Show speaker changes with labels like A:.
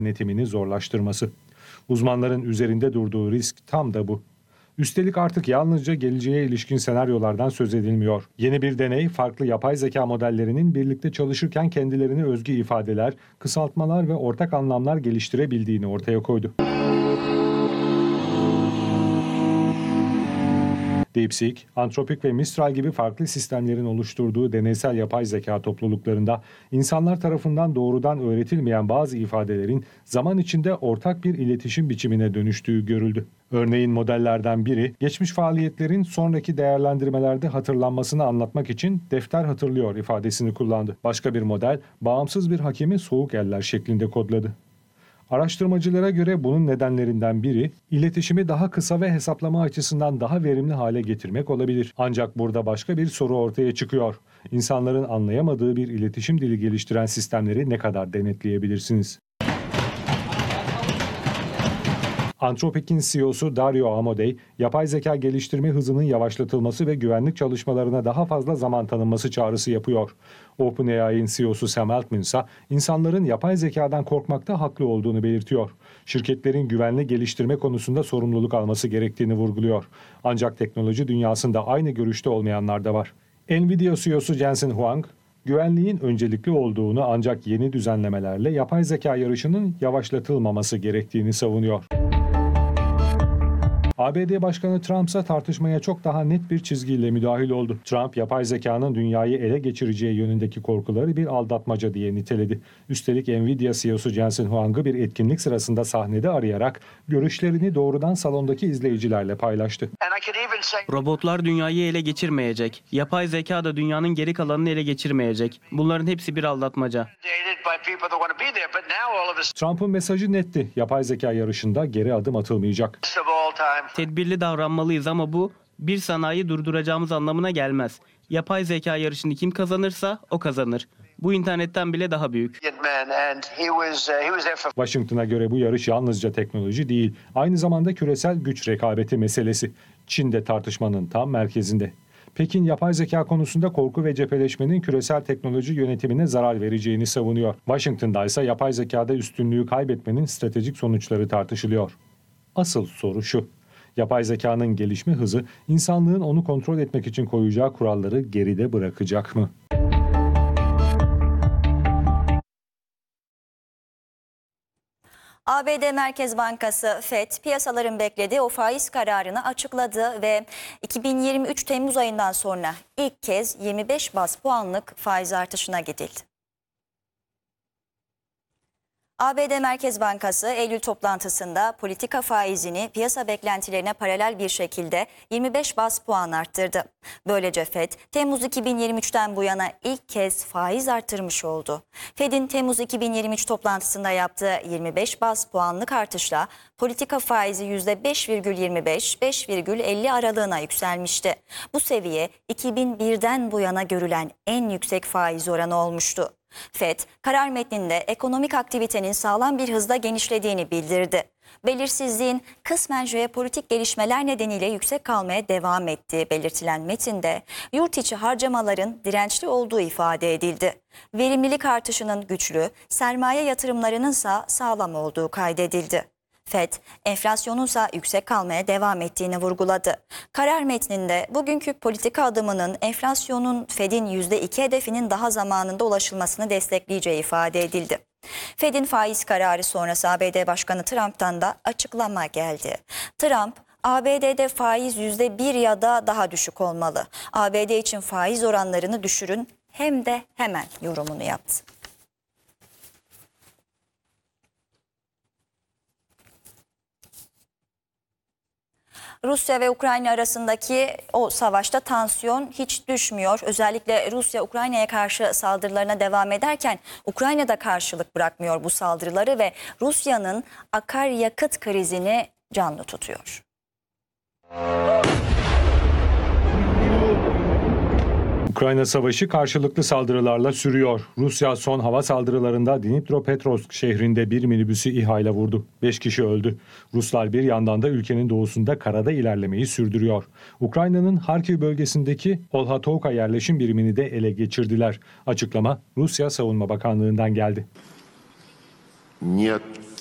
A: denetimini zorlaştırması. Uzmanların üzerinde durduğu risk tam da bu. Üstelik artık yalnızca geleceğe ilişkin senaryolardan söz edilmiyor. Yeni bir deney, farklı yapay zeka modellerinin birlikte çalışırken kendilerine özgü ifadeler, kısaltmalar ve ortak anlamlar geliştirebildiğini ortaya koydu. DeepSeek, Anthropic ve Mistral gibi farklı sistemlerin oluşturduğu deneysel yapay zeka topluluklarında insanlar tarafından doğrudan öğretilmeyen bazı ifadelerin zaman içinde ortak bir iletişim biçimine dönüştüğü görüldü. Örneğin modellerden biri, geçmiş faaliyetlerin sonraki değerlendirmelerde hatırlanmasını anlatmak için defter hatırlıyor ifadesini kullandı. Başka bir model, bağımsız bir hakemi soğuk eller şeklinde kodladı. Araştırmacılara göre bunun nedenlerinden biri, iletişimi daha kısa ve hesaplama açısından daha verimli hale getirmek olabilir. Ancak burada başka bir soru ortaya çıkıyor. İnsanların anlayamadığı bir iletişim dili geliştiren sistemleri ne kadar denetleyebilirsiniz? Anthropic'in CEO'su Dario Amodei, yapay zeka geliştirme hızının yavaşlatılması ve güvenlik çalışmalarına daha fazla zaman tanınması çağrısı yapıyor. OpenAI'nin CEO'su Sam Altman ise insanların yapay zekadan korkmakta haklı olduğunu belirtiyor. Şirketlerin güvenli geliştirme konusunda sorumluluk alması gerektiğini vurguluyor. Ancak teknoloji dünyasında aynı görüşte olmayanlar da var. Nvidia CEO'su Jensen Huang, güvenliğin öncelikli olduğunu ancak yeni düzenlemelerle yapay zeka yarışının yavaşlatılmaması gerektiğini savunuyor. ABD Başkanı Trump ise tartışmaya çok daha net bir çizgiyle müdahil oldu. Trump, yapay zekanın dünyayı ele geçireceği yönündeki korkuları bir aldatmaca diye niteledi. Üstelik Nvidia CEO'su Jensen Huang'ı bir etkinlik sırasında sahnede arayarak görüşlerini doğrudan salondaki izleyicilerle paylaştı.
B: Robotlar dünyayı ele geçirmeyecek. Yapay zeka da dünyanın geri kalanını ele geçirmeyecek. Bunların hepsi bir aldatmaca.
A: Trump'ın mesajı netti. Yapay zeka yarışında geri adım atılmayacak.
B: Tedbirli davranmalıyız ama bu bir sanayi durduracağımız anlamına gelmez. Yapay zeka yarışını kim kazanırsa o kazanır. Bu internetten bile daha büyük.
A: Washington'a göre bu yarış yalnızca teknoloji değil, aynı zamanda küresel güç rekabeti meselesi. Çin de tartışmanın tam merkezinde. Pekin, yapay zeka konusunda korku ve cepheleşmenin küresel teknoloji yönetimine zarar vereceğini savunuyor. Washington'da ise yapay zekada üstünlüğü kaybetmenin stratejik sonuçları tartışılıyor. Asıl soru şu: yapay zekanın gelişme hızı insanlığın onu kontrol etmek için koyacağı kuralları geride bırakacak mı?
C: ABD Merkez Bankası FED piyasaların beklediği o faiz kararını açıkladı ve 2023 Temmuz ayından sonra ilk kez 25 baz puanlık faiz artışına gidildi. ABD Merkez Bankası Eylül toplantısında politika faizini piyasa beklentilerine paralel bir şekilde 25 baz puan arttırdı. Böylece FED, Temmuz 2023'ten bu yana ilk kez faiz arttırmış oldu. FED'in Temmuz 2023 toplantısında yaptığı 25 baz puanlık artışla politika faizi %5,25-5,50 aralığına yükselmişti. Bu seviye 2001'den bu yana görülen en yüksek faiz oranı olmuştu. FED, karar metninde ekonomik aktivitenin sağlam bir hızda genişlediğini bildirdi. Belirsizliğin kısmen jeopolitik gelişmeler nedeniyle yüksek kalmaya devam ettiği belirtilen metinde yurt içi harcamaların dirençli olduğu ifade edildi. Verimlilik artışının güçlü, sermaye yatırımlarının ise sağlam olduğu kaydedildi. FED, enflasyonun ise yüksek kalmaya devam ettiğini vurguladı. Karar metninde bugünkü politika adımının enflasyonun FED'in %2 hedefinin daha zamanında ulaşılmasını destekleyeceği ifade edildi. FED'in faiz kararı sonrası ABD Başkanı Trump'tan da açıklama geldi. Trump, ABD'de faiz %1 ya da daha düşük olmalı. ABD için faiz oranlarını düşürün hem de hemen yorumunu yaptı. Rusya ve Ukrayna arasındaki o savaşta tansiyon hiç düşmüyor. Özellikle Rusya Ukrayna'ya karşı saldırılarına devam ederken Ukrayna da karşılık bırakmıyor bu saldırıları ve Rusya'nın akaryakıt krizini canlı tutuyor.
A: Ukrayna savaşı karşılıklı saldırılarla sürüyor. Rusya son hava saldırılarında Dnipropetrovsk şehrinde bir minibüsü İHA ile vurdu. 5 kişi öldü. Ruslar bir yandan da ülkenin doğusunda karada ilerlemeyi sürdürüyor. Ukrayna'nın Harkiv bölgesindeki Olhatovka yerleşim birimini de ele geçirdiler. Açıklama Rusya Savunma Bakanlığı'ndan geldi.
D: нет